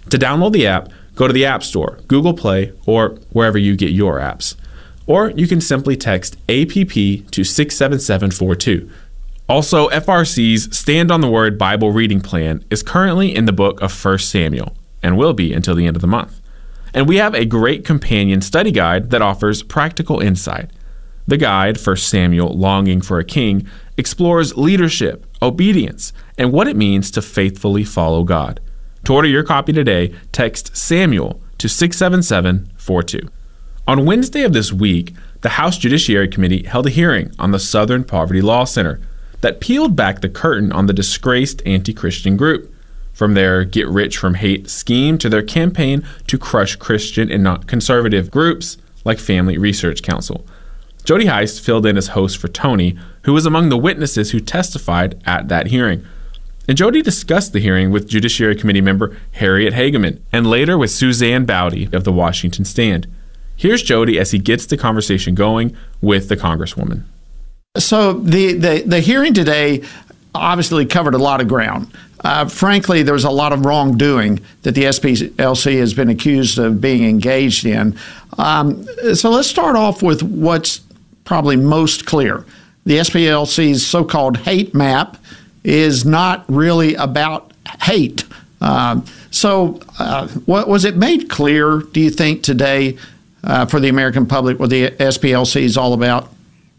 To download the app, go to the App Store, Google Play, or wherever you get your apps. Or you can simply text APP to 67742. Also, FRC's Stand on the Word Bible reading plan is currently in the book of 1 Samuel and will be until the end of the month. And we have a great companion study guide that offers practical insight. The guide, 1 Samuel Longing for a King, explores leadership, obedience, and what it means to faithfully follow God. To order your copy today, text Samuel to 67742. On Wednesday of this week, the House Judiciary Committee held a hearing on the Southern Poverty Law Center that peeled back the curtain on the disgraced anti-Christian group, from their get-rich-from-hate scheme to their campaign to crush Christian and not conservative groups like Family Research Council. Jody Heist filled in as host for Tony, who was among the witnesses who testified at that hearing. And Jody discussed the hearing with Judiciary Committee member Harriet Hageman and later with Suzanne Bowdy of the Washington Stand. Here's Jody as he gets the conversation going with the Congresswoman. So the hearing today obviously covered a lot of ground. Frankly, there was a lot of wrongdoing that the SPLC has been accused of being engaged in. So let's start off with what's probably most clear. The SPLC's so-called hate map is not really about hate. What was it made clear, do you think, today for the American public what the SPLC is all about?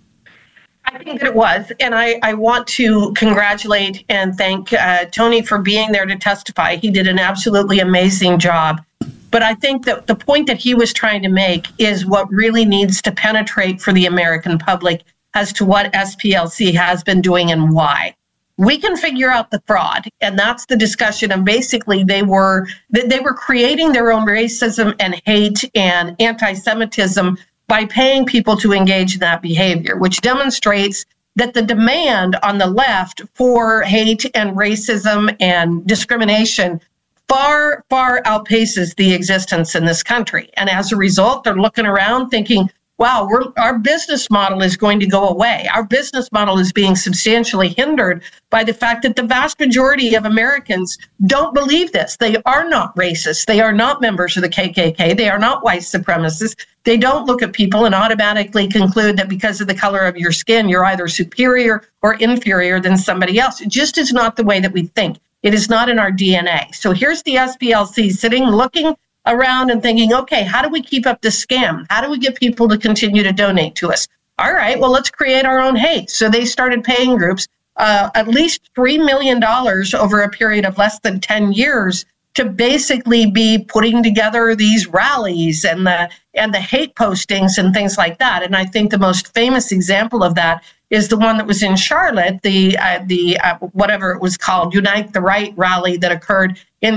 I think that it was, and I want to congratulate and thank Tony for being there to testify. He did an absolutely amazing job. But I think that the point that he was trying to make is what really needs to penetrate for the American public as to what SPLC has been doing and why. We can figure out the fraud, and that's the discussion. And basically, they were creating their own racism and hate and anti-Semitism by paying people to engage in that behavior, which demonstrates that the demand on the left for hate and racism and discrimination far, far outpaces the existence in this country. And as a result, they're looking around thinking, wow, our business model is going to go away. Our business model is being substantially hindered by the fact that the vast majority of Americans don't believe this. They are not racist. They are not members of the KKK. They are not white supremacists. They don't look at people and automatically conclude that because of the color of your skin, you're either superior or inferior than somebody else. It just is not the way that we think. It is not in our DNA. So here's the SPLC sitting, looking around and thinking, okay, how do we keep up this scam? How do we get people to continue to donate to us? All right, well, let's create our own hate. So they started paying groups at least $3 million over a period of less than 10 years to basically be putting together these rallies and the hate postings and things like that. And I think the most famous example of that is the one that was in Charlotte, the whatever it was called, Unite the Right rally that occurred in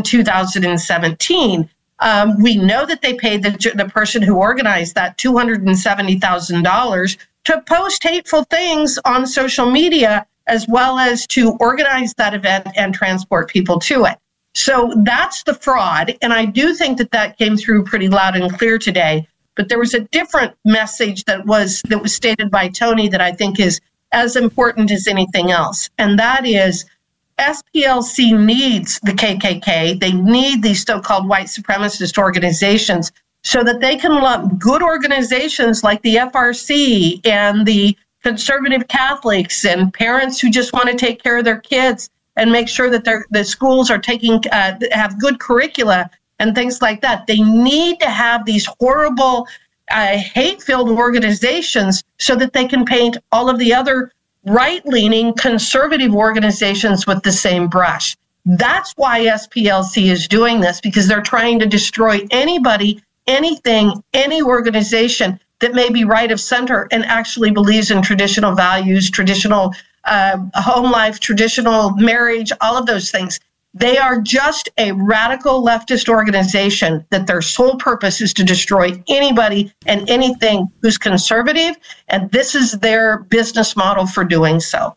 2017. We know that they paid the person who organized that $270,000 to post hateful things on social media, as well as to organize that event and transport people to it. So that's the fraud. And I do think that came through pretty loud and clear today. But there was a different message that was stated by Tony that I think is as important as anything else. And that is SPLC needs the KKK. They need these so-called white supremacist organizations so that they can lump good organizations like the FRC and the conservative Catholics and parents who just want to take care of their kids and make sure that the schools are have good curricula and things like that. They need to have these horrible, hate-filled organizations so that they can paint all of the other right-leaning conservative organizations with the same brush. That's why SPLC is doing this, because they're trying to destroy anybody, anything, any organization that may be right of center and actually believes in traditional values, traditional home life, traditional marriage, all of those things. They are just a radical leftist organization that their sole purpose is to destroy anybody and anything who's conservative, and this is their business model for doing so.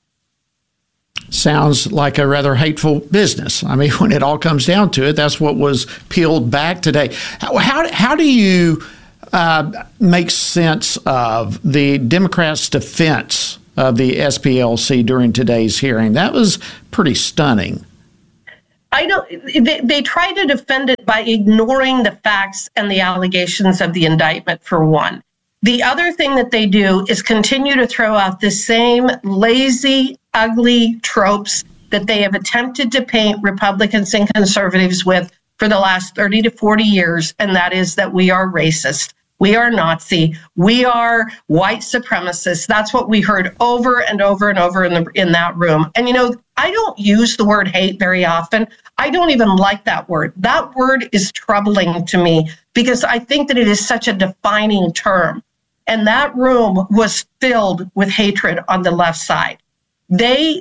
Sounds like a rather hateful business. I mean, when it all comes down to it, that's what was peeled back today. How do you make sense of the Democrats' defense of the SPLC during today's hearing? That was pretty stunning. They try to defend it by ignoring the facts and the allegations of the indictment, for one. The other thing that they do is continue to throw out the same lazy, ugly tropes that they have attempted to paint Republicans and conservatives with for the last 30 to 40 years, and that is that we are racist, we are Nazi, we are white supremacists. That's what we heard over and over and over in that room. And, I don't use the word hate very often. I don't even like that word. That word is troubling to me because I think that it is such a defining term. And that room was filled with hatred on the left side. They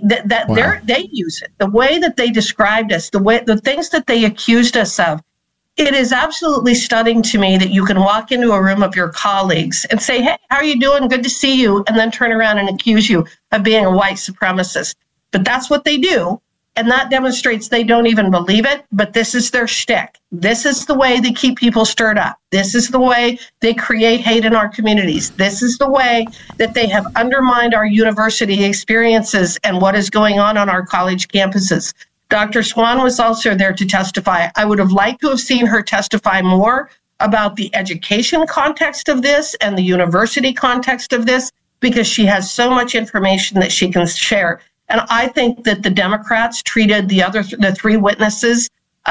use it. The way that they described us, the things that they accused us of, it is absolutely stunning to me that you can walk into a room of your colleagues and say, "Hey, how are you doing? Good to see you," and then turn around and accuse you of being a white supremacist. But that's what they do. And that demonstrates they don't even believe it, but this is their shtick. This is the way they keep people stirred up. This is the way they create hate in our communities. This is the way that they have undermined our university experiences and what is going on our college campuses. Dr. Swan was also there to testify. I would have liked to have seen her testify more about the education context of this and the university context of this, because she has so much information that she can share. And I think that the Democrats treated the three witnesses,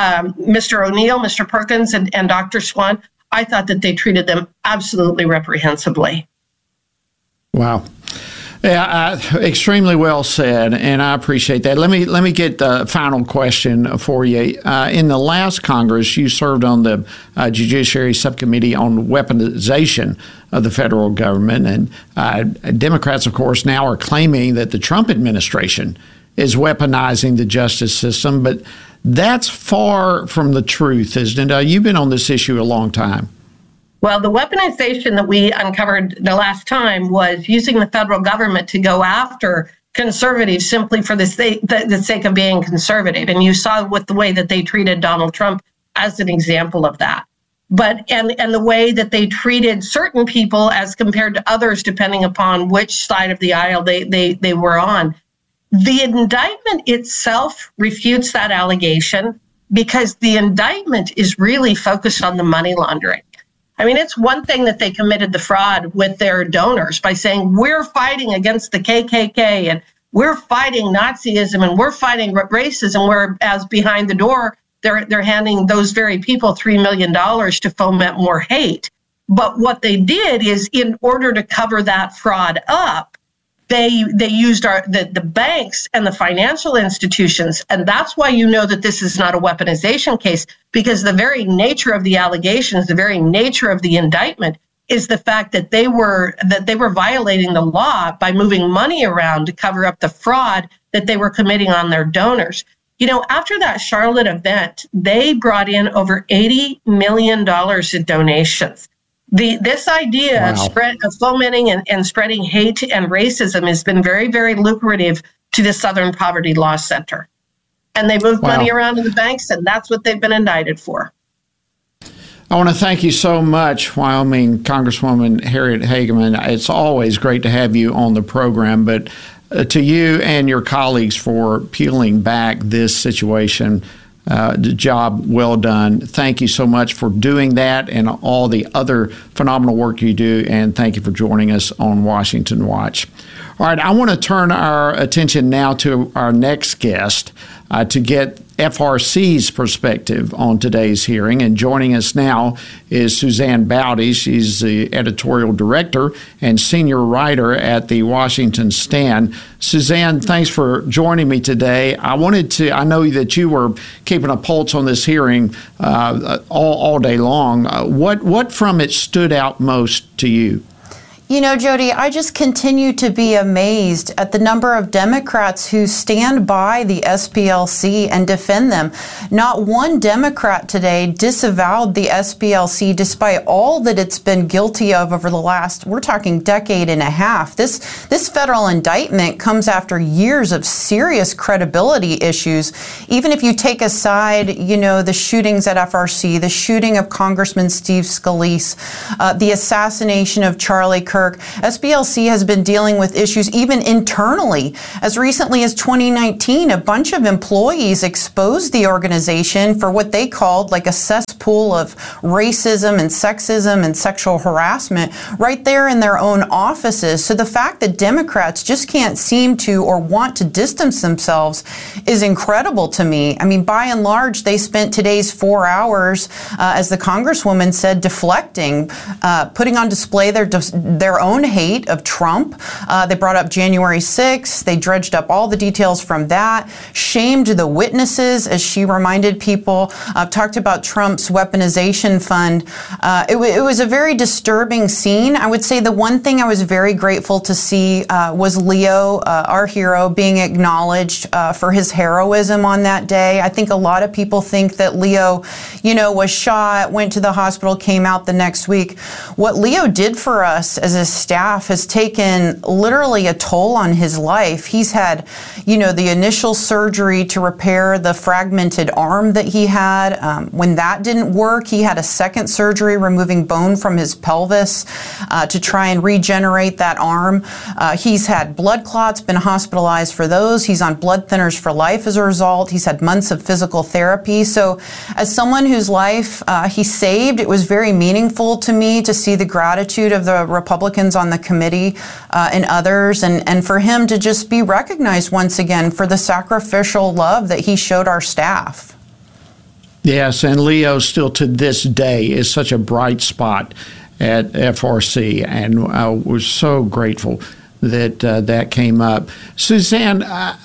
Mr. O'Neill, Mr. Perkins, and Dr. Swan, I thought that they treated them absolutely reprehensibly. Wow. Yeah, extremely well said, and I appreciate that. Let me get the final question for you. In the last Congress, you served on the Judiciary Subcommittee on Weaponization of the federal government, and Democrats, of course, now are claiming that the Trump administration is weaponizing the justice system, but that's far from the truth, isn't it? You've been on this issue a long time. Well, the weaponization that we uncovered the last time was using the federal government to go after conservatives simply for the sake of being conservative. And you saw with the way that they treated Donald Trump as an example of that. But and the way that they treated certain people as compared to others, depending upon which side of the aisle they were on. The indictment itself refutes that allegation because the indictment is really focused on the money laundering. I mean, it's one thing that they committed the fraud with their donors by saying, we're fighting against the KKK and we're fighting Nazism and we're fighting racism, whereas behind the door, they're handing those very people $3 million to foment more hate. But what they did is, in order to cover that fraud up, they used the banks and the financial institutions. And that's why you know that this is not a weaponization case, because the very nature of the allegations, the very nature of the indictment is the fact that they were violating the law by moving money around to cover up the fraud that they were committing on their donors. After that Charlotte event, they brought in over $80 million in donations. This idea of fomenting and spreading hate and racism has been very, very lucrative to the Southern Poverty Law Center. And they moved money around in the banks, and that's what they've been indicted for. I want to thank you so much, Wyoming Congresswoman Harriet Hageman. It's always great to have you on the program, but to you and your colleagues for peeling back this situation, the job well done. Thank you so much for doing that and all the other phenomenal work you do, and thank you for joining us on Washington Watch. All right, I want to turn our attention now to our next guest to get FRC's perspective on today's hearing. And joining us now is Suzanne Bowdy. She's the editorial director and senior writer at the Washington Stand. Suzanne, thanks for joining me today. I know that you were keeping a pulse on this hearing all day long. What from it stood out most to you? Jody, I just continue to be amazed at the number of Democrats who stand by the SPLC and defend them. Not one Democrat today disavowed the SPLC despite all that it's been guilty of over the last, we're talking decade and a half. This federal indictment comes after years of serious credibility issues. Even if you take aside, the shootings at FRC, the shooting of Congressman Steve Scalise, the assassination of Charlie Kirk, Kirk, SPLC has been dealing with issues even internally. As recently as 2019, a bunch of employees exposed the organization for what they called like a cesspool of racism and sexism and sexual harassment right there in their own offices. So the fact that Democrats just can't seem to or want to distance themselves is incredible to me. I mean, by and large, they spent today's 4 hours, as the Congresswoman said, deflecting, putting on display their own hate of Trump. They brought up January 6th. They dredged up all the details from that, shamed the witnesses, as she reminded people, talked about Trump's weaponization fund. It was a very disturbing scene. I would say the one thing I was very grateful to see was Leo, our hero, being acknowledged for his heroism on that day. I think a lot of people think that Leo, was shot, went to the hospital, came out the next week. What Leo did for us as a staff has taken literally a toll on his life. He's had, the initial surgery to repair the fragmented arm that he had. When that didn't work, he had a second surgery removing bone from his pelvis to try and regenerate that arm. He's had blood clots, been hospitalized for those. He's on blood thinners for life as a result. He's had months of physical therapy. So as someone whose life he saved, it was very meaningful to me to see the gratitude of the Republicans on the committee and others, and for him to just be recognized once again for the sacrificial love that he showed our staff. Yes, and Leo still to this day is such a bright spot at FRC, and I was so grateful that that came up. Suzanne,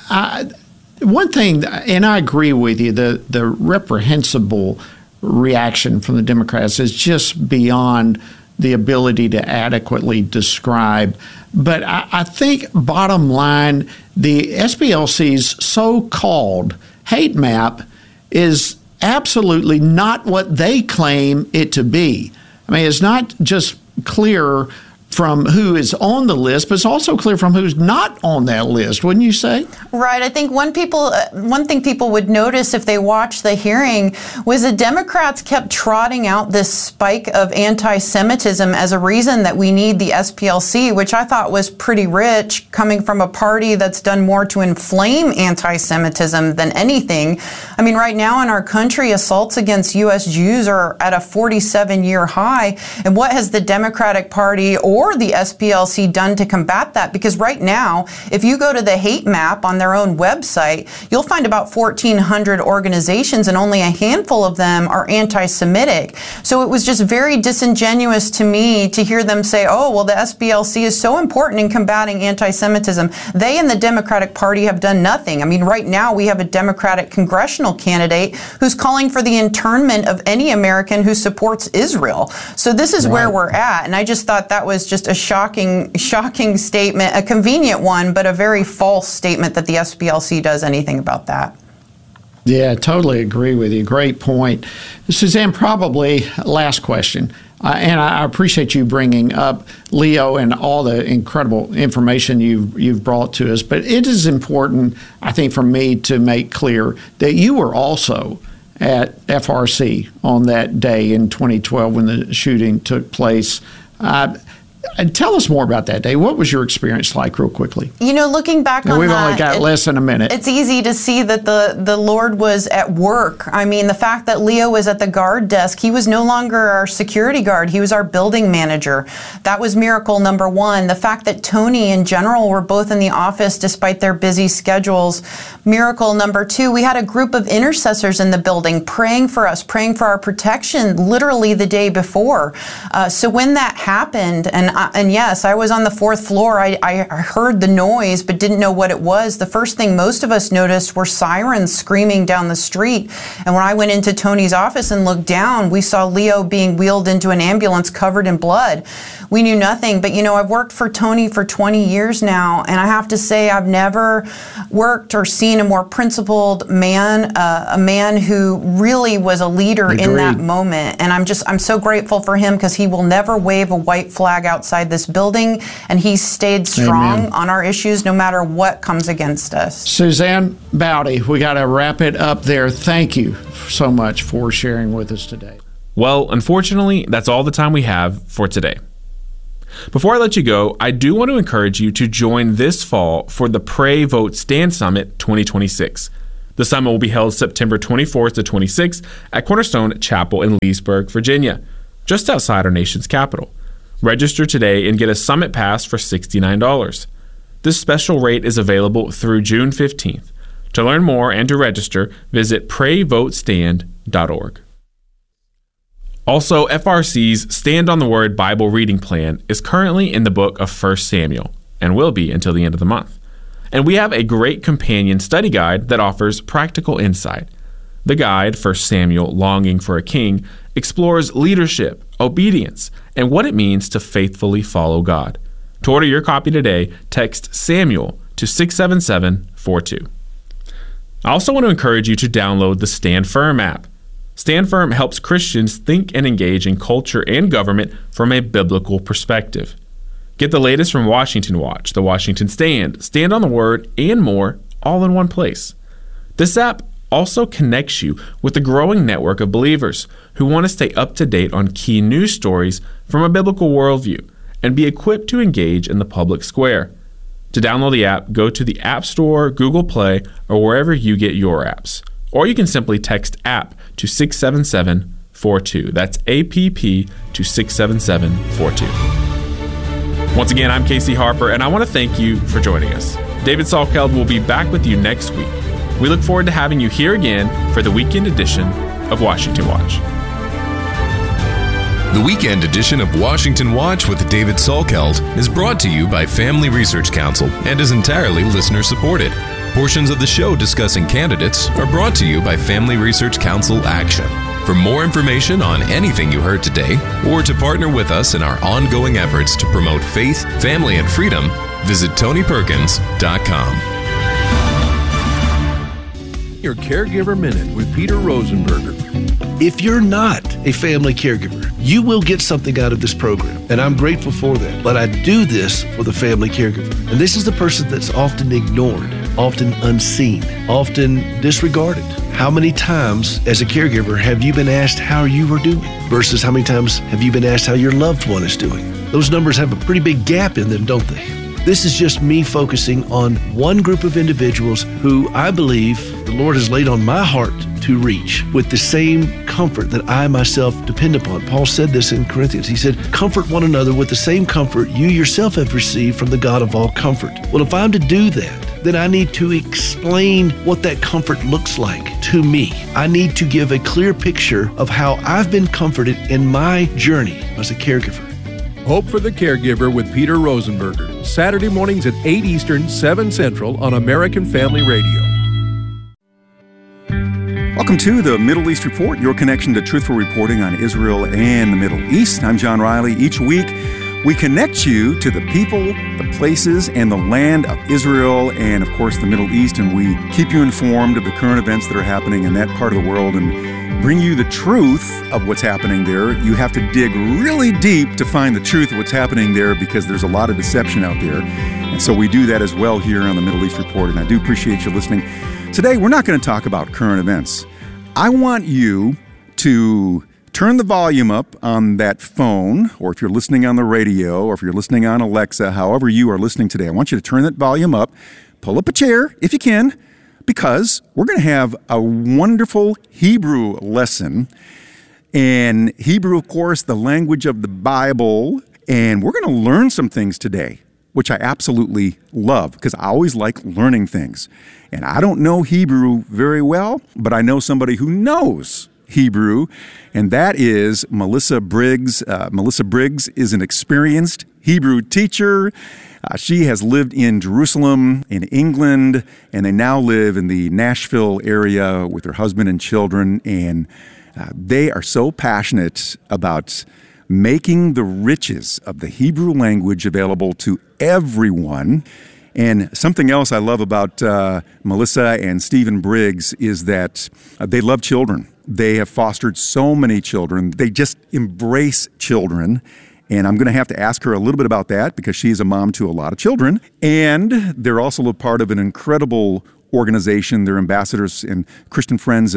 one thing, and I agree with you, the reprehensible reaction from the Democrats is just beyond the ability to adequately describe. But I think bottom line, the SPLC's so-called hate map is absolutely not what they claim it to be. I mean, it's not just clear from who is on the list, but it's also clear from who's not on that list, wouldn't you say? Right. I think one thing people would notice if they watched the hearing was the Democrats kept trotting out this spike of anti-Semitism as a reason that we need the SPLC, which I thought was pretty rich, coming from a party that's done more to inflame anti-Semitism than anything. I mean, right now in our country, assaults against U.S. Jews are at a 47-year high. And what has the Democratic Party or the SPLC done to combat that? Because right now, if you go to the hate map on their own website, you'll find about 1,400 organizations, and only a handful of them are anti-Semitic. So it was just very disingenuous to me to hear them say, oh, well, the SPLC is so important in combating anti-Semitism. They and the Democratic Party have done nothing. I mean, right now we have a Democratic congressional candidate who's calling for the internment of any American who supports Israel. So this is where we're at. And I just thought that was just a shocking statement, a convenient one, but a very false statement that the SPLC does anything about that. Yeah, totally agree with you. Great point. Suzanne, probably last question. And I appreciate you bringing up Leo and all the incredible information you've brought to us. But it is important, I think, for me to make clear that you were also at FRC on that day in 2012 when the shooting took place. And tell us more about that day. What was your experience like, real quickly? Looking back on that, we've only got less than a minute. It's easy to see that the Lord was at work. I mean, the fact that Leo was at the guard desk, he was no longer our security guard. He was our building manager. That was miracle number one. The fact that Tony and General were both in the office despite their busy schedules, miracle number two. We had a group of intercessors in the building praying for us, praying for our protection, literally the day before. So when that happened, and yes, I was on the fourth floor. I heard the noise, but didn't know what it was. The first thing most of us noticed were sirens screaming down the street. And when I went into Tony's office and looked down, we saw Leo being wheeled into an ambulance covered in blood. We knew nothing. But, I've worked for Tony for 20 years now, and I have to say I've never worked or seen a more principled man, a man who really was a leader in that moment. And I'm so grateful for him, because he will never wave a white flag outside this building, and he's stayed strong on our issues no matter what comes against us. Suzanne Baude, we got to wrap it up there. Thank you so much for sharing with us today. Well, unfortunately, that's all the time we have for today. Before I let you go, I do want to encourage you to join this fall for the Pray, Vote, Stand Summit 2026. The summit will be held September 24th to 26th at Cornerstone Chapel in Leesburg, Virginia, just outside our nation's capital. Register today and get a summit pass for $69. This special rate is available through June 15th. To learn more and to register, visit prayvotestand.org. Also, FRC's Stand on the Word Bible reading plan is currently in the book of 1 Samuel and will be until the end of the month. And we have a great companion study guide that offers practical insight. The guide, 1 Samuel Longing for a King, explores leadership, obedience, and what it means to faithfully follow God. To order your copy today, text Samuel to 67742. I also want to encourage you to download the Stand Firm app. Stand Firm helps Christians think and engage in culture and government from a biblical perspective. Get the latest from Washington Watch, The Washington Stand, Stand on the Word, and more, all in one place. This app also connects you with a growing network of believers who want to stay up to date on key news stories from a biblical worldview and be equipped to engage in the public square. To download the app, go to the App Store, Google Play, or wherever you get your apps. Or you can simply text APP to 67742. That's APP to 67742. Once again, I'm Casey Harper, and I want to thank you for joining us. David Salkeld will be back with you next week. We look forward to having you here again for the weekend edition of Washington Watch. The weekend edition of Washington Watch with David Salkeld is brought to you by Family Research Council and is entirely listener-supported. Portions of the show discussing candidates are brought to you by Family Research Council Action. For more information on anything you heard today, or to partner with us in our ongoing efforts to promote faith, family, and freedom, visit TonyPerkins.com. Your Caregiver Minute with Peter Rosenberger. If you're not a family caregiver, you will get something out of this program, and I'm grateful for that. But I do this for the family caregiver. And this is the person that's often ignored, often unseen, often disregarded. How many times as a caregiver have you been asked how you were doing versus how many times have you been asked how your loved one is doing? Those numbers have a pretty big gap in them, don't they? This is just me focusing on one group of individuals who I believe the Lord has laid on my heart to reach with the same comfort that I myself depend upon. Paul said this in Corinthians. He said, comfort one another with the same comfort you yourself have received from the God of all comfort. Well, if I'm to do that, then I need to explain what that comfort looks like to me. I need to give a clear picture of how I've been comforted in my journey as a caregiver. Hope for the Caregiver with Peter Rosenberger. Saturday mornings at 8 Eastern, 7 Central on American Family Radio. Welcome to the Middle East Report, your connection to truthful reporting on Israel and the Middle East. I'm John Riley. Each week, we connect you to the people, the places, and the land of Israel and, of course, the Middle East, and we keep you informed of the current events that are happening in that part of the world and bring you the truth of what's happening there. You have to dig really deep to find the truth of what's happening there because there's a lot of deception out there. And so we do that as well here on the Middle East Report, and I do appreciate you listening. Today, we're not going to talk about current events. I want you to turn the volume up on that phone, or if you're listening on the radio, or if you're listening on Alexa, however you are listening today, I want you to turn that volume up, pull up a chair if you can, because we're going to have a wonderful Hebrew lesson. And Hebrew, of course, the language of the Bible, and we're going to learn some things today, which I absolutely love, because I always like learning things. And I don't know Hebrew very well, but I know somebody who knows Hebrew, and that is Melissa Briggs. Melissa Briggs is an experienced Hebrew teacher. She has lived in Jerusalem, in England, and they now live in the Nashville area with her husband and children, and they are so passionate about making the riches of the Hebrew language available to everyone. And something else I love about Melissa and Stephen Briggs is that they love children. They have fostered so many children. They just embrace children. And I'm going to have to ask her a little bit about that because she's a mom to a lot of children. And they're also a part of an incredible organization. They're ambassadors and Christian Friends of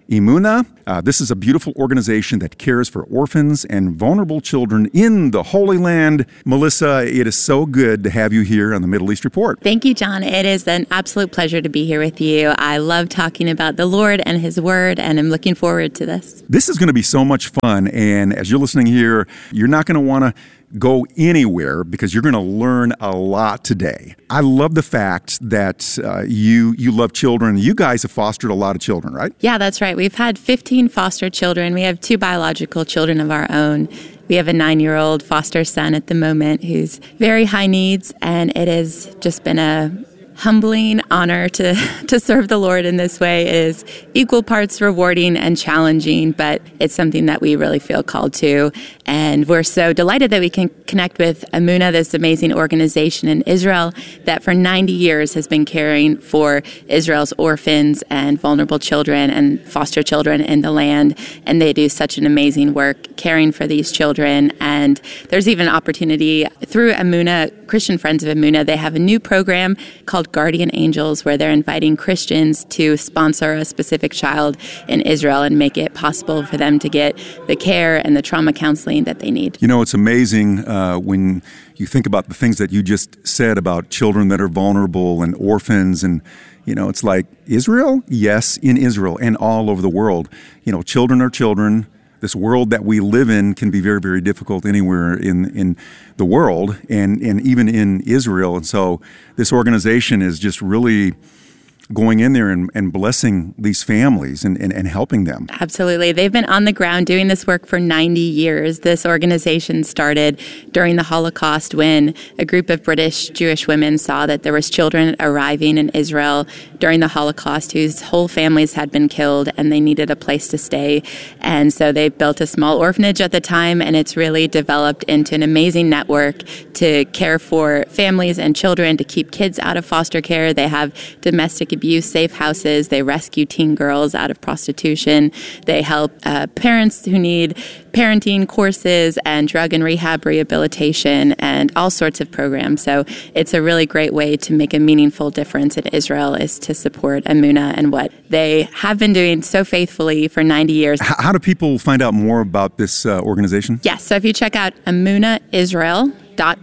Emunah. This is a beautiful organization that cares for orphans and vulnerable children in the Holy Land. Melissa, it is so good to have you here on the Middle East Report. Thank you, John. It is an absolute pleasure to be here with you. I love talking about the Lord and His Word, and I'm looking forward to this. This is going to be so much fun, and as you're listening here, you're not going to want to go anywhere because you're going to learn a lot today. I love the fact that you love children. You guys have fostered a lot of children, right? Yeah, that's right. We've had 15 foster children. We have 2 biological children of our own. We have a 9-year-old foster son at the moment who's very high needs, and it has just been a humbling honor to serve the Lord in this way. It is equal parts rewarding and challenging, but it's something that we really feel called to. And we're so delighted that we can connect with Emunah, this amazing organization in Israel that for 90 years has been caring for Israel's orphans and vulnerable children and foster children in the land. And they do such an amazing work caring for these children. And there's even an opportunity through Emunah, Christian Friends of Emunah, they have a new program called Guardian Angels, where they're inviting Christians to sponsor a specific child in Israel and make it possible for them to get the care and the trauma counseling that they need. You know, it's amazing when you think about the things that you just said about children that are vulnerable and orphans, and you know, it's like Israel? Yes, in Israel and all over the world. You know, children are children. This world that we live in can be very, very difficult anywhere in the world and even in Israel. And so this organization is just really going in there and blessing these families and helping them. Absolutely. They've been on the ground doing this work for 90 years. This organization started during the Holocaust when a group of British Jewish women saw that there was children arriving in Israel during the Holocaust whose whole families had been killed and they needed a place to stay. And so they built a small orphanage at the time, and it's really developed into an amazing network to care for families and children, to keep kids out of foster care. They have domestic abuse safe houses. They rescue teen girls out of prostitution. They help parents who need parenting courses and drug and rehab rehabilitation and all sorts of programs. So it's a really great way to make a meaningful difference in Israel, is to support Emunah and what they have been doing so faithfully for 90 years. How do people find out more about this organization? Yes, so if you check out emunahisrael.org,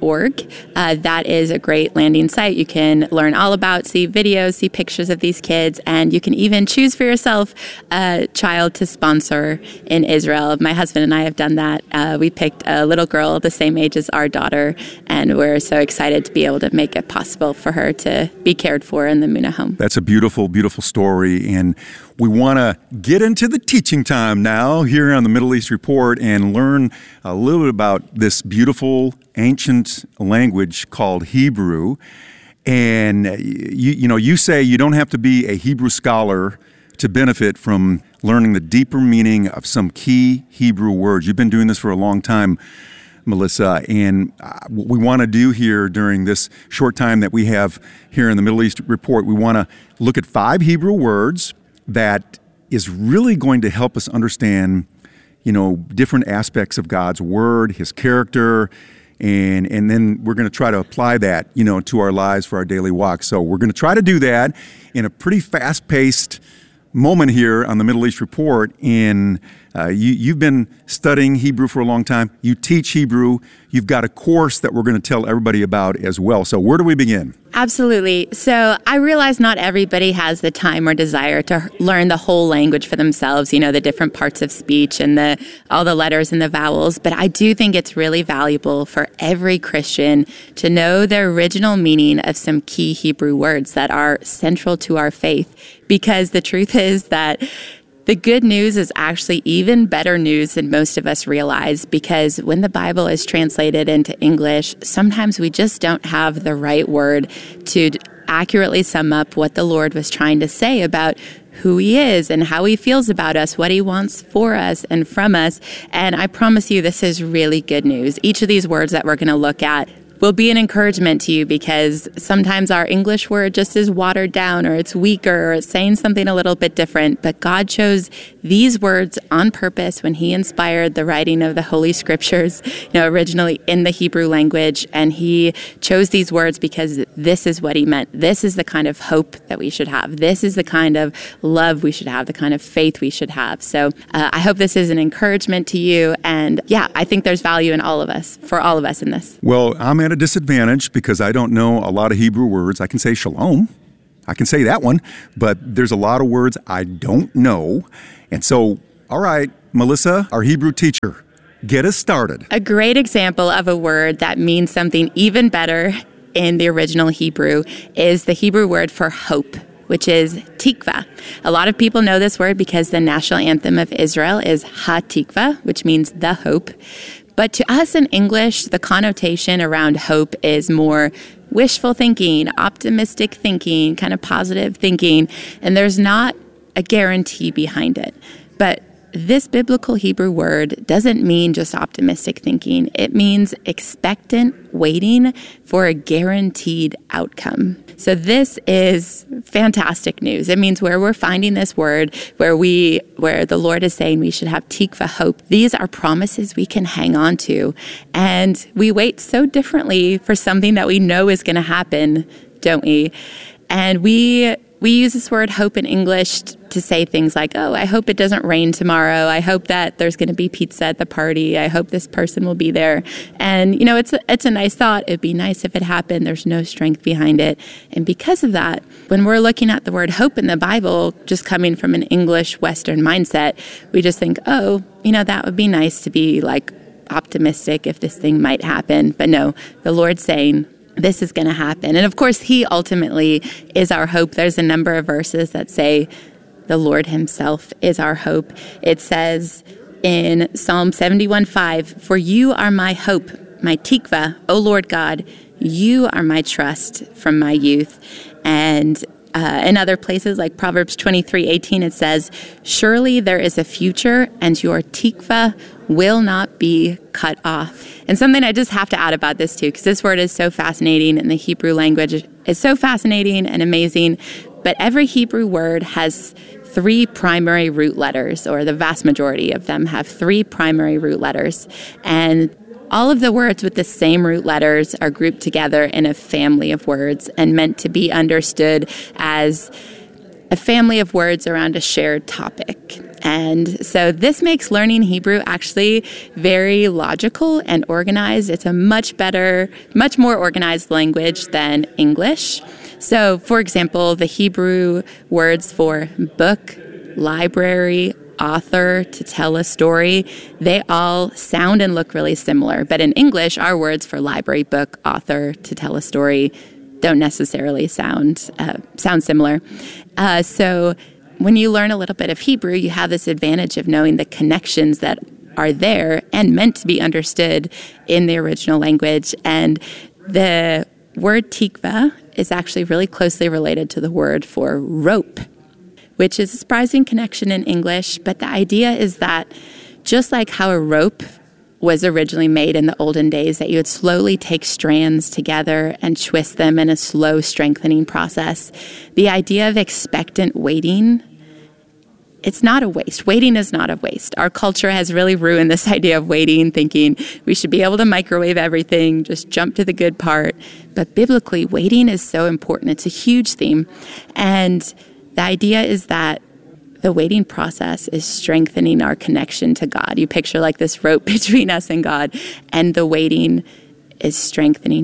that is a great landing site. You can learn all about, see videos, see pictures of these kids, and you can even choose for yourself a child to sponsor in Israel. My husband and I have done that. We picked a little girl the same age as our daughter, and we're so excited to be able to make it possible for her to be cared for in the Emunah home. That's a beautiful, beautiful story, and we want to get into the teaching time now here on the Middle East Report and learn a little bit about this beautiful ancient language called Hebrew. And you say you don't have to be a Hebrew scholar to benefit from learning the deeper meaning of some key Hebrew words. You've been doing this for a long time, Melissa, and what we want to do here during this short time that we have here in the Middle East Report, we want to look at 5 Hebrew words that is really going to help us understand, different aspects of God's Word, His character, and then we're going to try to apply that, to our lives for our daily walk. So we're going to try to do that in a pretty fast-paced moment here on the Middle East Report. And you've been studying Hebrew for a long time. You teach Hebrew. You've got a course that we're going to tell everybody about as well. So where do we begin? Absolutely. So I realize not everybody has the time or desire to learn the whole language for themselves, the different parts of speech and all the letters and the vowels. But I do think it's really valuable for every Christian to know the original meaning of some key Hebrew words that are central to our faith. Because the truth is that the good news is actually even better news than most of us realize, because when the Bible is translated into English, sometimes we just don't have the right word to accurately sum up what the Lord was trying to say about who He is and how He feels about us, what He wants for us and from us. And I promise you, this is really good news. Each of these words that we're going to look at will be an encouragement to you, because sometimes our English word just is watered down, or it's weaker, or it's saying something a little bit different. But God chose these words on purpose when he inspired the writing of the Holy Scriptures, originally in the Hebrew language. And he chose these words because this is what he meant. This is the kind of hope that we should have. This is the kind of love we should have, the kind of faith we should have. So I hope this is an encouragement to you. And I think there's value in all of us, for all of us in this. Well, I'm at a disadvantage because I don't know a lot of Hebrew words. I can say shalom. I can say that one, but there's a lot of words I don't know. And so, all right, Melissa, our Hebrew teacher, get us started. A great example of a word that means something even better in the original Hebrew is the Hebrew word for hope, which is tikva. A lot of people know this word because the national anthem of Israel is Ha-Tikva, which means the hope. But to us in English, the connotation around hope is more wishful thinking, optimistic thinking, kind of positive thinking, and there's not a guarantee behind it. But this biblical Hebrew word doesn't mean just optimistic thinking. It means expectant waiting for a guaranteed outcome. So this is fantastic news. It means where we're finding this word, where the Lord is saying we should have tikva, hope. These are promises we can hang on to. And we wait so differently for something that we know is going to happen, don't we? And we use this word hope in English to say things like, oh, I hope it doesn't rain tomorrow. I hope that there's going to be pizza at the party. I hope this person will be there. And, it's a nice thought. It'd be nice if it happened. There's no strength behind it. And because of that, when we're looking at the word hope in the Bible, just coming from an English Western mindset, we just think, oh, that would be nice to be like optimistic if this thing might happen. But no, the Lord's saying, this is going to happen. And of course, he ultimately is our hope. There's a number of verses that say the Lord himself is our hope. It says in Psalm 71:5, "For you are my hope, my tikva, O Lord God. You are my trust from my youth." And in other places like Proverbs 23:18, it says, "Surely there is a future, and your tikva will not be cut off." And something I just have to add about this too, because this word is so fascinating, and the Hebrew language is so fascinating and amazing. But every Hebrew word has 3 primary root letters, or the vast majority of them have 3 primary root letters. And all of the words with the same root letters are grouped together in a family of words and meant to be understood as a family of words around a shared topic. And so this makes learning Hebrew actually very logical and organized. It's a much more organized language than English. So, for example, the Hebrew words for book, library, author, to tell a story, they all sound and look really similar. But in English, our words for library, book, author, to tell a story don't necessarily sound similar. So when you learn a little bit of Hebrew, you have this advantage of knowing the connections that are there and meant to be understood in the original language. And the word tikva is actually really closely related to the word for rope, which is a surprising connection in English. But the idea is that just like how a rope was originally made in the olden days, that you would slowly take strands together and twist them in a slow strengthening process, the idea of expectant waiting, it's not a waste. Waiting is not a waste. Our culture has really ruined this idea of waiting, thinking we should be able to microwave everything, just jump to the good part. But biblically, waiting is so important. It's a huge theme. And the idea is that the waiting process is strengthening our connection to God. You picture like this rope between us and God, and the waiting is strengthening.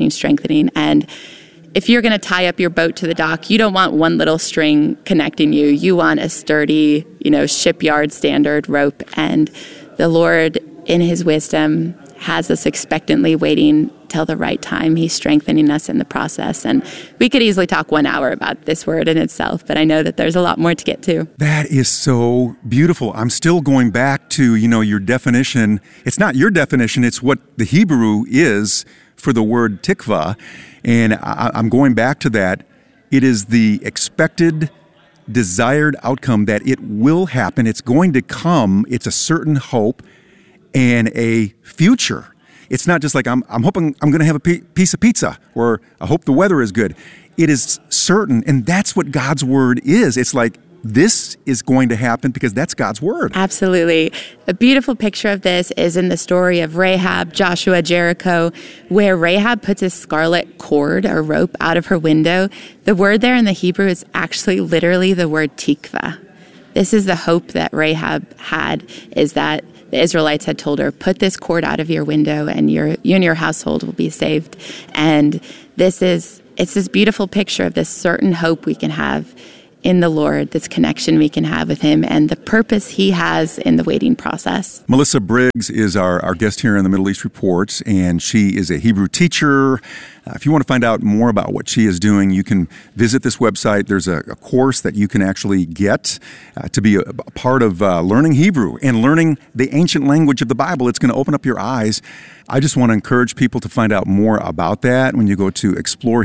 And if you're going to tie up your boat to the dock, you don't want one little string connecting you. You want a sturdy, shipyard standard rope. And the Lord, in his wisdom, has us expectantly waiting till the right time. He's strengthening us in the process. And we could easily talk 1 hour about this word in itself, but I know that there's a lot more to get to. That is so beautiful. I'm still going back to, your definition. It's not your definition, it's what the Hebrew is for the word tikva. And I'm going back to that. It is the expected, desired outcome that it will happen. It's going to come. It's a certain hope and a future. It's not just like I'm hoping I'm going to have a piece of pizza, or I hope the weather is good. It is certain, and that's what God's word is. It's like, this is going to happen because that's God's word. Absolutely. A beautiful picture of this is in the story of Rahab, Joshua, Jericho, where Rahab puts a scarlet cord or rope out of her window. The word there in the Hebrew is actually literally the word tikva. This is the hope that Rahab had, is that the Israelites had told her, put this cord out of your window and you and your household will be saved. And it's this beautiful picture of this certain hope we can have in the Lord, this connection we can have with him and the purpose he has in the waiting process. Melissa Briggs is our guest here in the Middle East Reports, and she is a Hebrew teacher. If you want to find out more about what she is doing, you can visit this website. There's a course that you can actually get to be a part of learning Hebrew and learning the ancient language of the Bible. It's going to open up your eyes. I just want to encourage people to find out more about that when you go to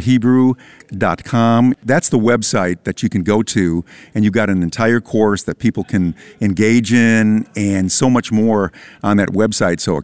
explorehebrew.com. That's the website that you can go to, and you've got an entire course that people can engage in and so much more on that website. So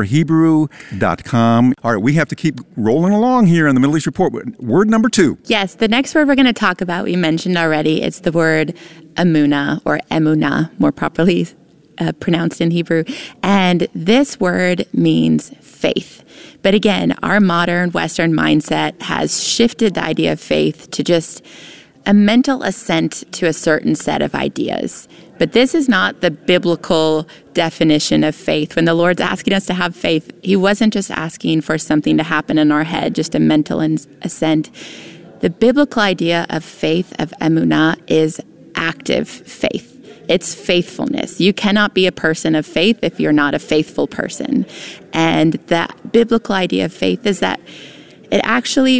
explorehebrew.com. All right, we have to keep rolling along here in the Middle East Report. Word number 2. Yes, the next word we're going to talk about, we mentioned already, it's the word emunah, or emunah, more properly pronounced in Hebrew. And this word means faith. But again, our modern Western mindset has shifted the idea of faith to just a mental assent to a certain set of ideas. But this is not the biblical definition of faith. When the Lord's asking us to have faith, he wasn't just asking for something to happen in our head, just a mental assent. The biblical idea of faith, of emunah, is active faith. It's faithfulness. You cannot be a person of faith if you're not a faithful person. And that biblical idea of faith is that it actually,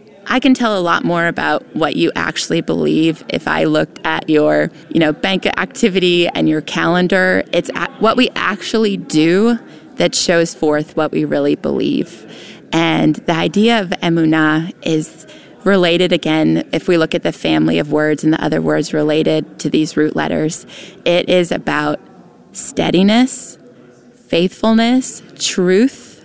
I can tell a lot more about what you actually believe if I looked at your, bank activity and your calendar. It's what we actually do that shows forth what we really believe. And the idea of emunah is related, again, if we look at the family of words and the other words related to these root letters, it is about steadiness, faithfulness, truth,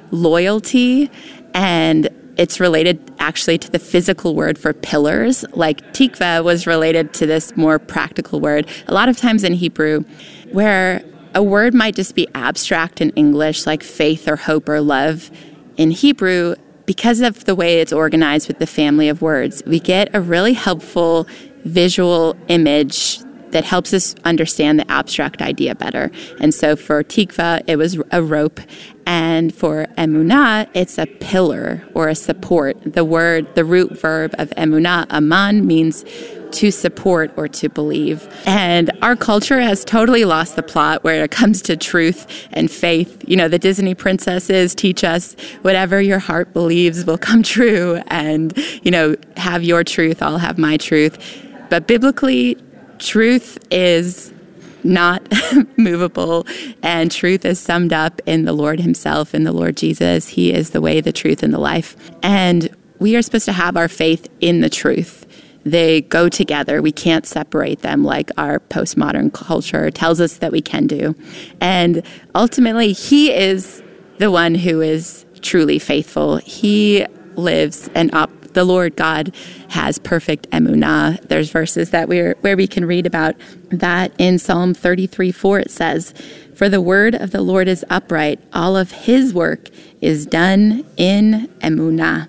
loyalty, and it's related actually to the physical word for pillars, like tikva was related to this more practical word. A lot of times in Hebrew, where a word might just be abstract in English, like faith or hope or love, in Hebrew, because of the way it's organized with the family of words, we get a really helpful visual image that helps us understand the abstract idea better. And so for tikva, it was a rope. And for emunah, it's a pillar or a support. The root verb of emunah, aman, means to support or to believe. And our culture has totally lost the plot where it comes to truth and faith. The Disney princesses teach us whatever your heart believes will come true. And, have your truth, I'll have my truth. But biblically, truth is not movable, and truth is summed up in the Lord himself, in the Lord Jesus. He is the way, the truth, and the life. And we are supposed to have our faith in the truth. They go together. We can't separate them like our postmodern culture tells us that we can do. And ultimately, he is the one who is truly faithful. He lives the Lord God has perfect emunah. There's verses that where we can read about that in Psalm 33:4. It says, "For the word of the Lord is upright; all of his work is done in emunah."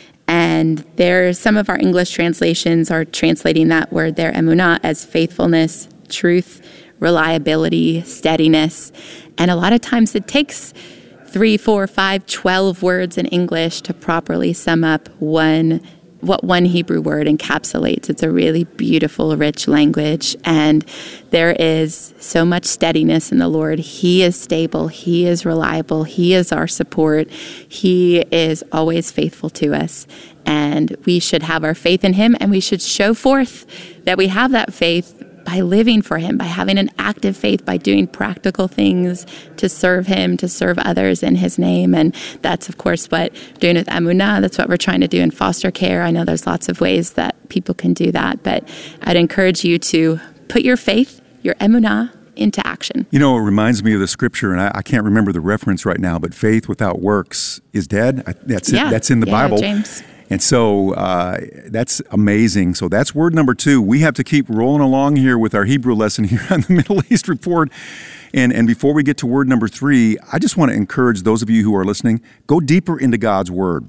And some of our English translations are translating that word there, emunah, as faithfulness, truth, reliability, steadiness. And a lot of times it takes 3, 4, 5, 12 words in English to properly sum up what one Hebrew word encapsulates. It's a really beautiful, rich language, and there is so much steadiness in the Lord. He is stable. He is reliable. He is our support. He is always faithful to us, and we should have our faith in him, and we should show forth that we have that faith by living for him, by having an active faith, by doing practical things to serve him, to serve others in his name. And that's, of course, what doing with emunah, that's what we're trying to do in foster care. I know there's lots of ways that people can do that, but I'd encourage you to put your faith, your emunah, into action. You know, it reminds me of the scripture, and I can't remember the reference right now, but faith without works is dead. That's in the Bible. James. And so that's amazing. So that's word number 2. We have to keep rolling along here with our Hebrew lesson here on the Middle East Report. And before we get to word number 3, I just want to encourage those of you who are listening, go deeper into God's word.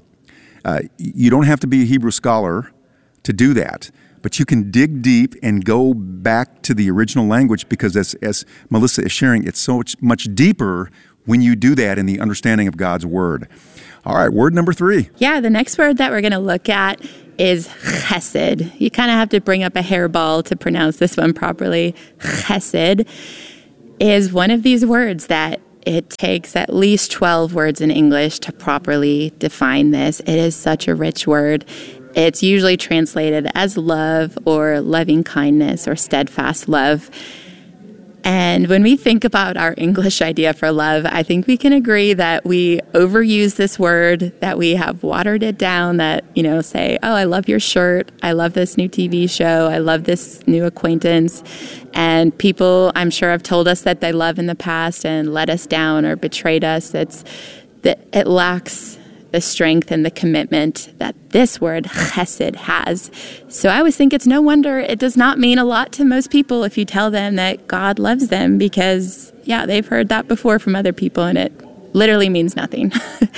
You don't have to be a Hebrew scholar to do that, but you can dig deep and go back to the original language, because as Melissa is sharing, it's so much deeper when you do that in the understanding of God's word. All right, word number 3. Yeah, the next word that we're going to look at is chesed. You kind of have to bring up a hairball to pronounce this one properly. Chesed is one of these words that it takes at least 12 words in English to properly define this. It is such a rich word. It's usually translated as love or loving kindness or steadfast love. And when we think about our English idea for love, I think we can agree that we overuse this word, that we have watered it down, that, say, oh, I love your shirt, I love this new TV show, I love this new acquaintance. And people, I'm sure, have told us that they love in the past and let us down or betrayed us. It lacks the strength and the commitment that this word chesed has. So I always think it's no wonder it does not mean a lot to most people if you tell them that God loves them, because, they've heard that before from other people and it literally means nothing.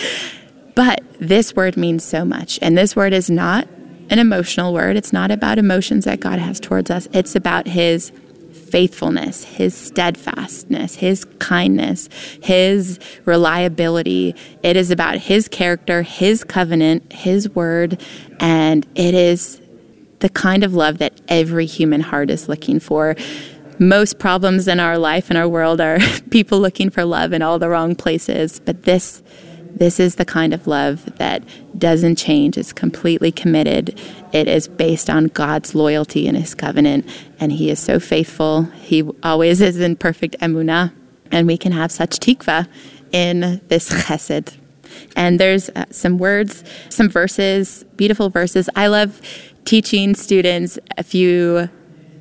But this word means so much. And this word is not an emotional word. It's not about emotions that God has towards us. It's about His faithfulness, His steadfastness, His kindness, His reliability. It is about His character, His covenant, His word, and it is the kind of love that every human heart is looking for. Most problems in our life and our world are people looking for love in all the wrong places, but this is the kind of love that doesn't change. It's completely committed. It is based on God's loyalty and His covenant, and He is so faithful. He always is in perfect emunah, and we can have such tikva in this chesed. And there's some words, some verses, beautiful verses. I love teaching students a few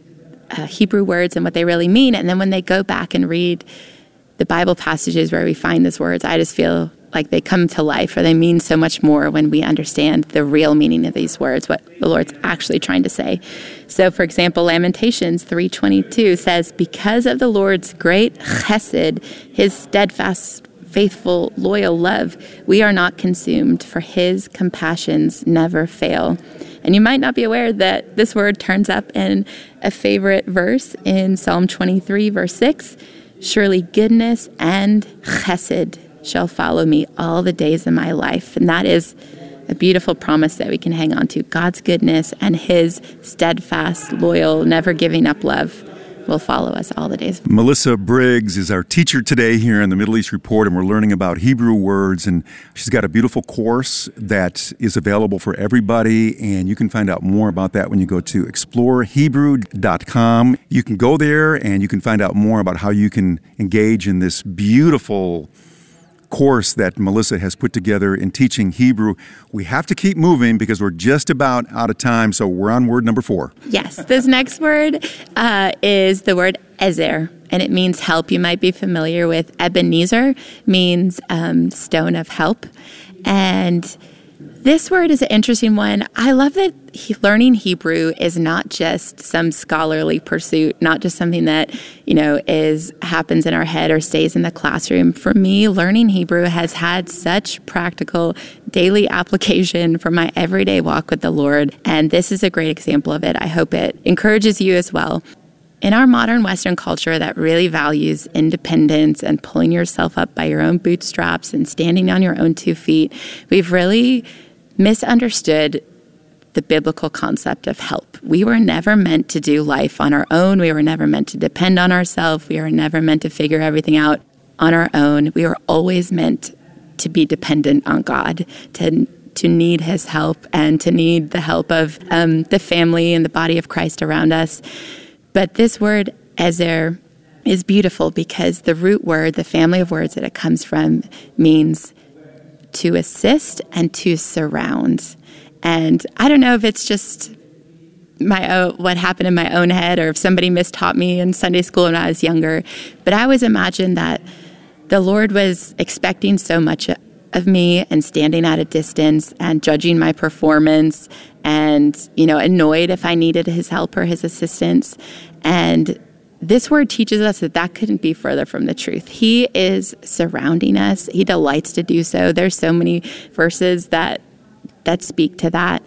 Hebrew words and what they really mean, and then when they go back and read the Bible passages where we find these words, I just feel like they come to life, or they mean so much more when we understand the real meaning of these words, what the Lord's actually trying to say. So, for example, Lamentations 3:22 says, because of the Lord's great chesed, His steadfast, faithful, loyal love, we are not consumed, for His compassions never fail. And you might not be aware that this word turns up in a favorite verse in Psalm 23, verse 6, surely goodness and chesed shall follow me all the days of my life. And that is a beautiful promise that we can hang on to. God's goodness and His steadfast, loyal, never giving up love will follow us all the days. Melissa Briggs is our teacher today here in the Middle East Report, and we're learning about Hebrew words, and she's got a beautiful course that is available for everybody, and you can find out more about that when you go to explorehebrew.com. You can go there and you can find out more about how you can engage in this beautiful course that Melissa has put together in teaching Hebrew. We have to keep moving because we're just about out of time, so we're on word number 4. Yes, this next word is the word ezer, and it means help. You might be familiar with Ebenezer, means stone of help, and this word is an interesting one. I love that learning Hebrew is not just some scholarly pursuit, not just something that, happens in our head or stays in the classroom. For me, learning Hebrew has had such practical daily application for my everyday walk with the Lord, and this is a great example of it. I hope it encourages you as well. In our modern Western culture that really values independence and pulling yourself up by your own bootstraps and standing on your own 2 feet, we've really misunderstood the biblical concept of help. We were never meant to do life on our own. We were never meant to depend on ourselves. We were never meant to figure everything out on our own. We were always meant to be dependent on God, to need His help and to need the help of the family and the body of Christ around us. But this word, ezer, is beautiful because the root word, the family of words that it comes from, means to assist and to surround. And I don't know if it's just what happened in my own head, or if somebody mistaught me in Sunday school when I was younger. But I always imagined that the Lord was expecting so much of me and standing at a distance and judging my performance and, annoyed if I needed his help or his assistance. And this word teaches us that couldn't be further from the truth. He is surrounding us. He delights to do so. There's so many verses that speak to that.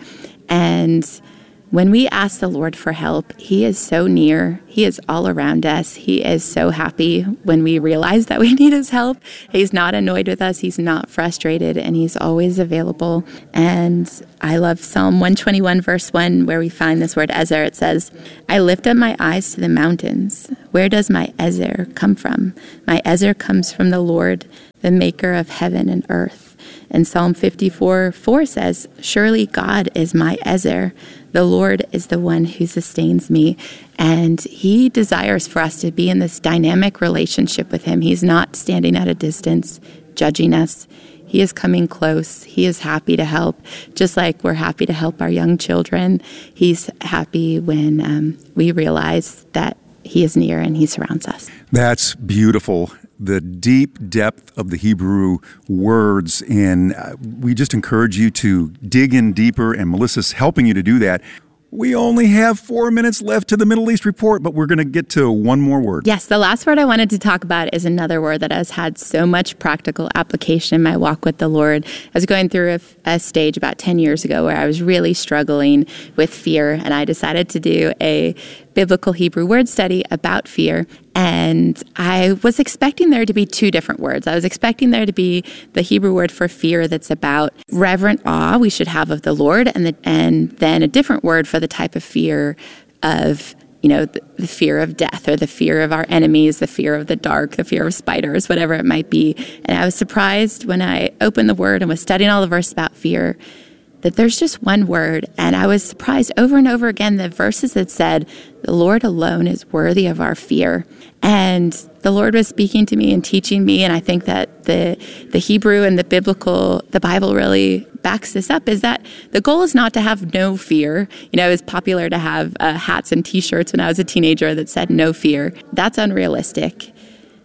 And when we ask the Lord for help, he is so near. He is all around us. He is so happy when we realize that we need his help. He's not annoyed with us. He's not frustrated, and he's always available. And I love Psalm 121, verse 1, where we find this word ezer. It says, I lift up my eyes to the mountains. Where does my ezer come from? My ezer comes from the Lord, the maker of heaven and earth. And Psalm 54:4 says, surely God is my ezer. The Lord is the one who sustains me. And he desires for us to be in this dynamic relationship with him. He's not standing at a distance, judging us. He is coming close. He is happy to help, just like we're happy to help our young children. He's happy when we realize that he is near and he surrounds us. That's beautiful. The deep depth of the Hebrew words, and we just encourage you to dig in deeper, and Melissa's helping you to do that. We only have 4 minutes left to the Middle East report, but we're going to get to one more word. Yes, the last word I wanted to talk about is another word that has had so much practical application in my walk with the Lord. I was going through a stage about 10 years ago where I was really struggling with fear, and I decided to do a biblical Hebrew word study about fear. And I was expecting there to be two different words. I was expecting there to be the Hebrew word for fear that's about reverent awe we should have of the Lord, and then a different word for the type of fear of, the fear of death, or the fear of our enemies, the fear of the dark, the fear of spiders, whatever it might be. And I was surprised when I opened the word and was studying all the verses about fear that there's just one word. And I was surprised over and over again, the verses that said, the Lord alone is worthy of our fear. And the Lord was speaking to me and teaching me, and I think that the Hebrew and the Bible really backs this up, is that the goal is not to have no fear. It was popular to have hats and T-shirts when I was a teenager that said no fear. That's unrealistic.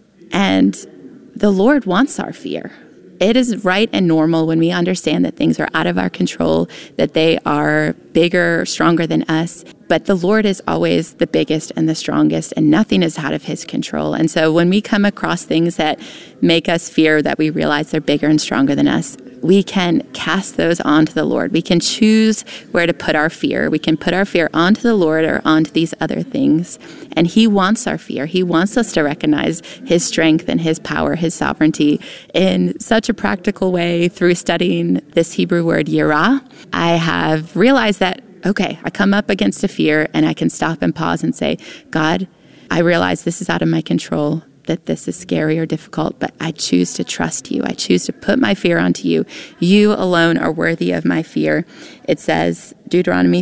And the Lord wants our fear. It is right and normal when we understand that things are out of our control, that they are bigger, stronger than us. But the Lord is always the biggest and the strongest, and nothing is out of his control. And so when we come across things that make us fear, that we realize they're bigger and stronger than us, we can cast those onto the Lord. We can choose where to put our fear. We can put our fear onto the Lord or onto these other things. And he wants our fear. He wants us to recognize his strength and his power, his sovereignty in such a practical way through studying this Hebrew word yirah. I have realized that, okay, I come up against a fear and I can stop and pause and say, God, I realize this is out of my control, that this is scary or difficult, but I choose to trust you. I choose to put my fear onto you. You alone are worthy of my fear. It says, Deuteronomy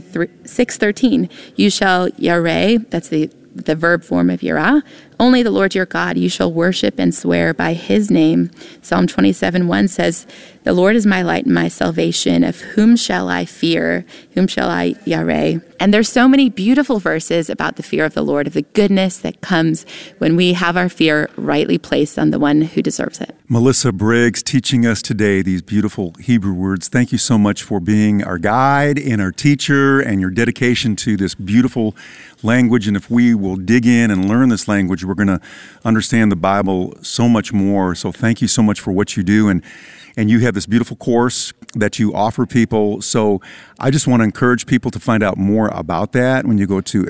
6:13, you shall yareh, that's the verb form of yirah, only the Lord your God you shall worship and swear by his name. Psalm 27:1 says, the Lord is my light and my salvation. Of whom shall I fear? Whom shall I yareh? And there's so many beautiful verses about the fear of the Lord, of the goodness that comes when we have our fear rightly placed on the one who deserves it. Melissa Briggs teaching us today these beautiful Hebrew words. Thank you so much for being our guide and our teacher, and your dedication to this beautiful language. And if we will dig in and learn this language, we're going to understand the Bible so much more. So thank you so much for what you do. And you have this beautiful course that you offer people. So I just want to encourage people to find out more about that when you go to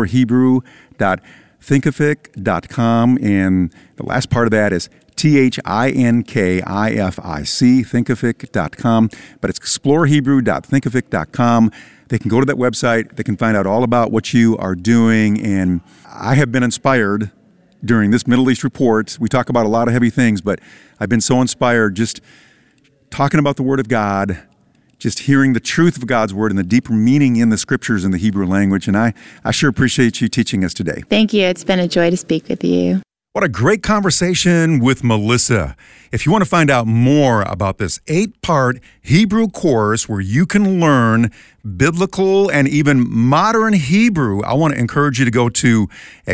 explorethebrew.thinkific.com. And the last part of that is THINKIFIC, thinkific.com. But it's exploretebrew.thinkific.com. They can go to that website. They can find out all about what you are doing. And I have been inspired during this Middle East report. We talk about a lot of heavy things, but I've been so inspired just talking about the Word of God, just hearing the truth of God's Word and the deeper meaning in the Scriptures in the Hebrew language. And I sure appreciate you teaching us today. Thank you. It's been a joy to speak with you. What a great conversation with Melissa. If you want to find out more about this 8-part Hebrew course where you can learn biblical and even modern Hebrew, I want to encourage you to go to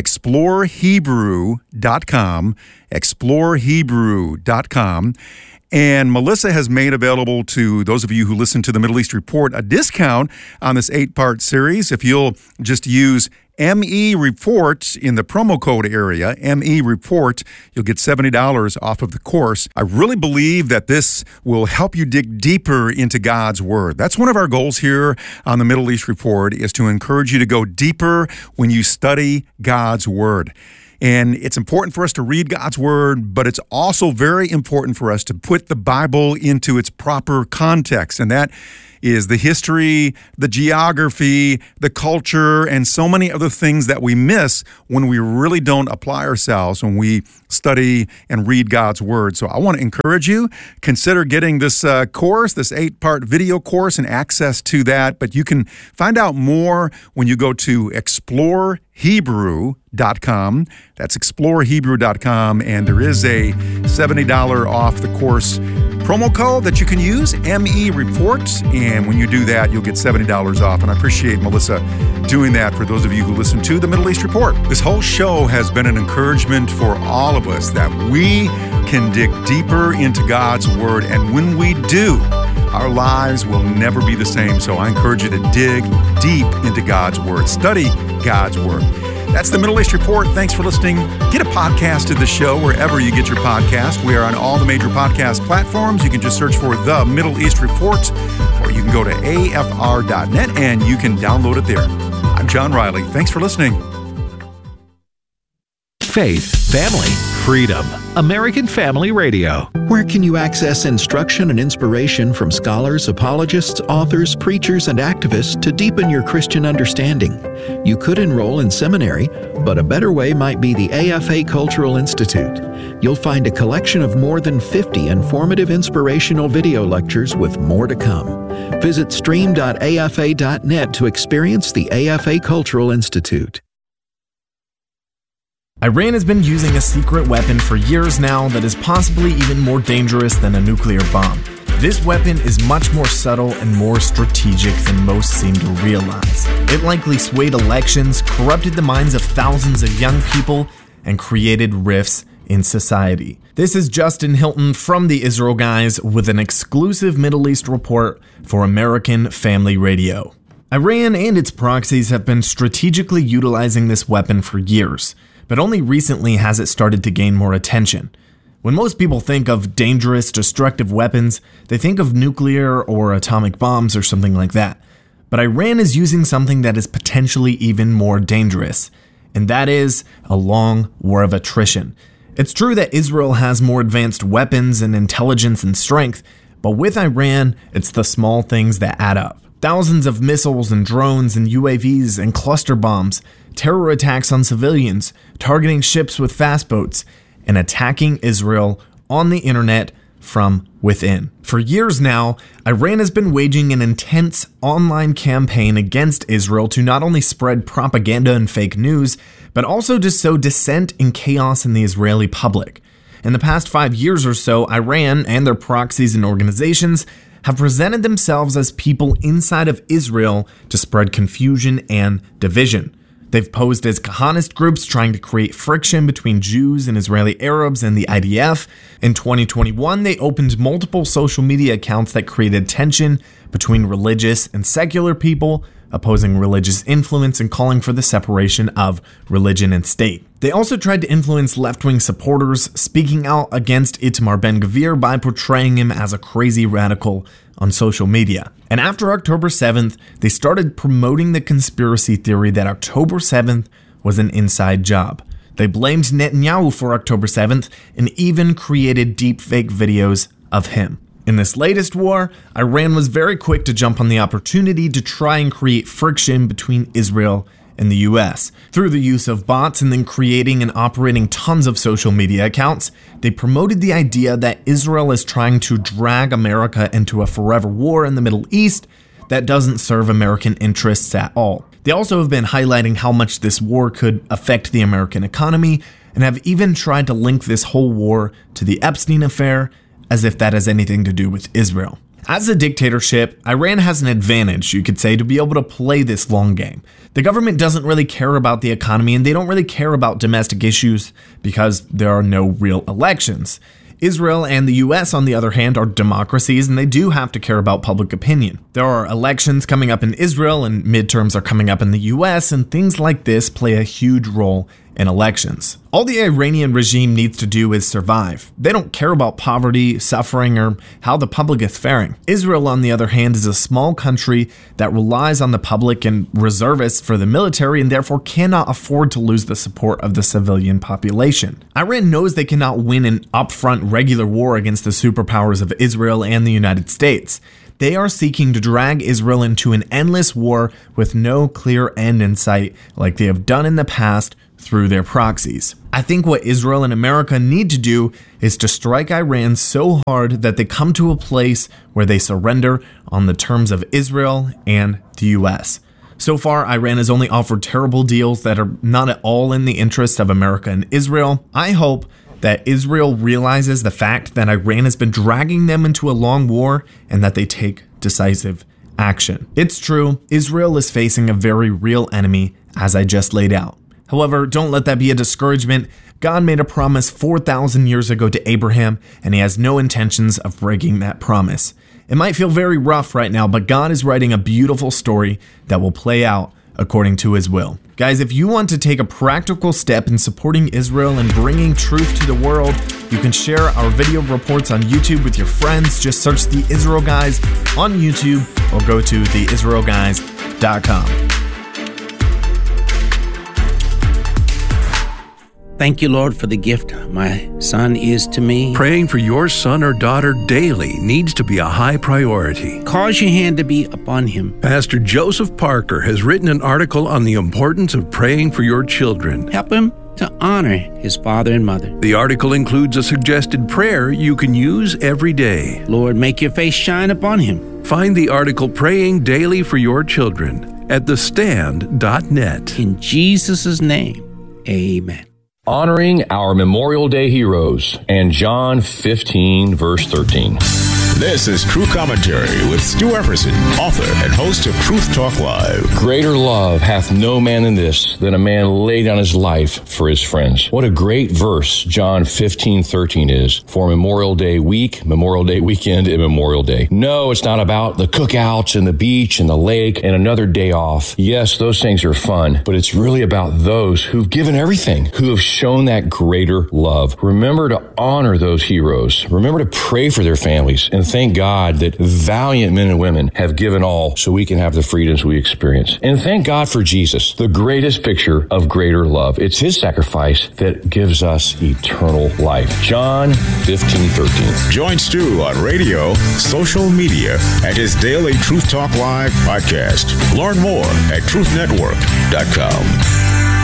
explorehebrew.com, explorehebrew.com. And Melissa has made available to those of you who listen to the Middle East Report a discount on this 8-part series. If you'll just use ME Report in the promo code area, ME Report, you'll get $70 off of the course. I really believe that this will help you dig deeper into God's Word. That's one of our goals here on the Middle East Report, is to encourage you to go deeper when you study God's Word. And it's important for us to read God's Word, but it's also very important for us to put the Bible into its proper context. And that is the history, the geography, the culture, and so many other things that we miss when we really don't apply ourselves when we study and read God's Word. So I want to encourage you, consider getting this course, this 8-part video course, and access to that. But you can find out more when you go to explorehebrew.com. That's explorehebrew.com, and there is a $70 off the course promo code that you can use, ME Report, and when you do that, you'll get $70 off. And I appreciate Melissa doing that for those of you who listen to the Middle East Report. This whole show has been an encouragement for all of us that we can dig deeper into God's Word, and when we do, our lives will never be the same. So I encourage you to dig deep into God's Word, study God's Word. That's the Middle East Report. Thanks for listening. Get a podcast of the show wherever you get your podcast. We are on all the major podcast platforms. You can just search for The Middle East Report, or you can go to afr.net and you can download it there. I'm John Riley. Thanks for listening. Faith, family, freedom. American Family Radio. Where can you access instruction and inspiration from scholars, apologists, authors, preachers, and activists to deepen your Christian understanding? You could enroll in seminary, but a better way might be the AFA Cultural Institute. You'll find a collection of more than 50 informative inspirational video lectures with more to come. Visit stream.afa.net to experience the AFA Cultural Institute. Iran has been using a secret weapon for years now that is possibly even more dangerous than a nuclear bomb. This weapon is much more subtle and more strategic than most seem to realize. It likely swayed elections, corrupted the minds of thousands of young people, and created rifts in society. This is Justin Hilton from the Israel Guys with an exclusive Middle East report for American Family Radio. Iran and its proxies have been strategically utilizing this weapon for years, but only recently has it started to gain more attention. When most people think of dangerous, destructive weapons, they think of nuclear or atomic bombs or something like that. But Iran is using something that is potentially even more dangerous, and that is a long war of attrition. It's true that Israel has more advanced weapons and intelligence and strength, but with Iran, it's the small things that add up. Thousands of missiles and drones and UAVs and cluster bombs, terror attacks on civilians, targeting ships with fast boats, and attacking Israel on the internet from within. For years now, Iran has been waging an intense online campaign against Israel to not only spread propaganda and fake news, but also to sow dissent and chaos in the Israeli public. In the past 5 years or so, Iran and their proxies and organizations have presented themselves as people inside of Israel to spread confusion and division. They've posed as Kahanist groups trying to create friction between Jews and Israeli Arabs and the IDF. In 2021, they opened multiple social media accounts that created tension between religious and secular people, opposing religious influence and calling for the separation of religion and state. They also tried to influence left-wing supporters, speaking out against Itamar Ben-Gvir by portraying him as a crazy radical on social media. And after October 7th, they started promoting the conspiracy theory that October 7th was an inside job. They blamed Netanyahu for October 7th and even created deepfake videos of him. In this latest war, Iran was very quick to jump on the opportunity to try and create friction between Israel and the US. Through the use of bots and then creating and operating tons of social media accounts, they promoted the idea that Israel is trying to drag America into a forever war in the Middle East that doesn't serve American interests at all. They also have been highlighting how much this war could affect the American economy, and have even tried to link this whole war to the Epstein affair, as if that has anything to do with Israel. As a dictatorship, Iran has an advantage, you could say, to be able to play this long game. The government doesn't really care about the economy, and they don't really care about domestic issues because there are no real elections. Israel and the US, on the other hand, are democracies, and they do have to care about public opinion. There are elections coming up in Israel, and midterms are coming up in the US, and things like this play a huge role in elections. All the Iranian regime needs to do is survive. They don't care about poverty, suffering, or how the public is faring. Israel, on the other hand, is a small country that relies on the public and reservists for the military and therefore cannot afford to lose the support of the civilian population. Iran knows they cannot win an upfront regular war against the superpowers of Israel and the United States. They are seeking to drag Israel into an endless war with no clear end in sight, like they have done in the past through their proxies. I think what Israel and America need to do is to strike Iran so hard that they come to a place where they surrender on the terms of Israel and the US. So far, Iran has only offered terrible deals that are not at all in the interest of America and Israel. I hope that Israel realizes the fact that Iran has been dragging them into a long war and that they take decisive action. It's true, Israel is facing a very real enemy, as I just laid out. However, don't let that be a discouragement. God made a promise 4,000 years ago to Abraham, and he has no intentions of breaking that promise. It might feel very rough right now, but God is writing a beautiful story that will play out according to his will. Guys, if you want to take a practical step in supporting Israel and bringing truth to the world, you can share our video reports on YouTube with your friends. Just search The Israel Guys on YouTube or go to theisraelguys.com. Thank you, Lord, for the gift my son is to me. Praying for your son or daughter daily needs to be a high priority. Cause your hand to be upon him. Pastor Joseph Parker has written an article on the importance of praying for your children. Help him to honor his father and mother. The article includes a suggested prayer you can use every day. Lord, make your face shine upon him. Find the article Praying Daily for Your Children at thestand.net. In Jesus' name, amen. Honoring our Memorial Day heroes and John 15, verse 13. This is True Commentary with Stu Epperson, author and host of Truth Talk Live. Greater love hath no man than this, than a man lay down his life for his friends. What a great verse John 15:13 is for Memorial Day week, Memorial Day weekend, and Memorial Day. No, it's not about the cookouts and the beach and the lake and another day off. Yes, those things are fun, but it's really about those who've given everything, who have shown that greater love. Remember to honor those heroes. Remember to pray for their families, and thank God that valiant men and women have given all so we can have the freedoms we experience. And thank God for Jesus, the greatest picture of greater love. It's his sacrifice that gives us eternal life. John 15:13. Join Stu on radio, social media, and his daily Truth Talk Live podcast. Learn more at truthnetwork.com.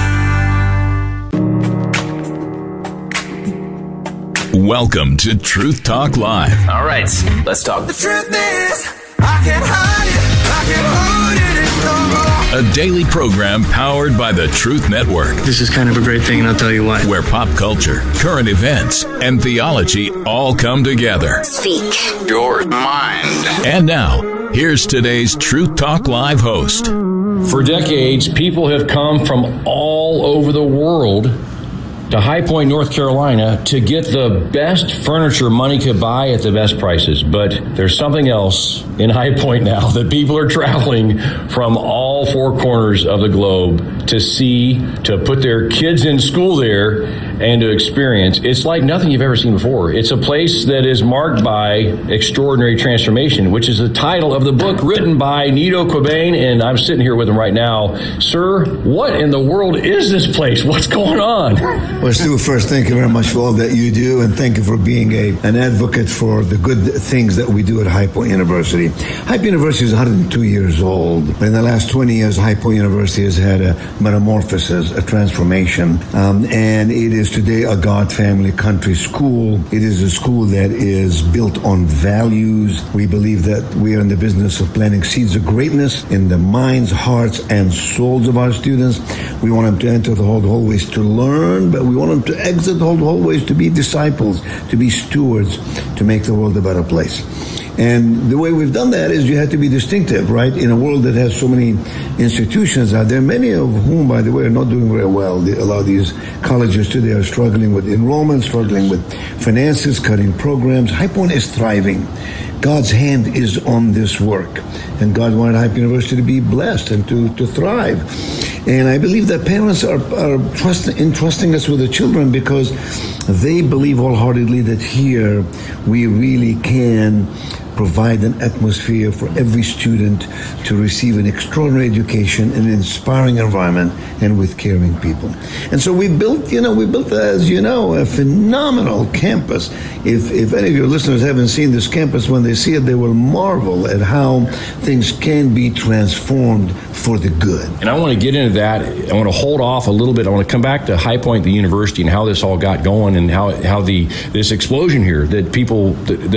Welcome to Truth Talk Live. All right, let's talk. The truth is, I can't hide it, I can't hold it anymore. A daily program powered by the Truth Network. This is kind of a great thing, and I'll tell you why. Where pop culture, current events, and theology all come together. Speak your mind. And now, here's today's Truth Talk Live host. For decades, people have come from all over the world to High Point, North Carolina, to get the best furniture money could buy at the best prices. But there's something else in High Point now that people are traveling from all four corners of the globe to see, to put their kids in school there and to experience. It's like nothing you've ever seen before. It's a place that is marked by extraordinary transformation, which is the title of the book written by Nido Qubein, and I'm sitting here with him right now. Sir, what in the world is this place? What's going on? Well, Stu, first, thank you very much for all that you do, and thank you for being an advocate for the good things that we do at High Point University. High Point University is 102 years old. In the last 20 years, High Point University has had a metamorphosis, a transformation, and it is is today a God Family Country School. It is a school that is built on values. We believe that we are in the business of planting seeds of greatness in the minds, hearts, and souls of our students. We want them to enter the hallways to learn, but we want them to exit the hallways to be disciples, to be stewards, to make the world a better place. And the way we've done that is you have to be distinctive, right? In a world that has so many institutions out there, many of whom, by the way, are not doing very well. A lot of these colleges today are struggling with enrollment, struggling with finances, cutting programs. High Point is thriving. God's hand is on this work. And God wanted High Point University to be blessed and to thrive. And I believe that parents are entrusting us with the children because they believe wholeheartedly that here we really can provide an atmosphere for every student to receive an extraordinary education in an inspiring environment and with caring people. And so we built, as you know, a phenomenal campus. If any of your listeners haven't seen this campus, when they see it, they will marvel at how things can be transformed for the good. And I want to get into that. I want to hold off a little bit. I want to come back to High Point, the university, and how this all got going, and how this explosion here that people that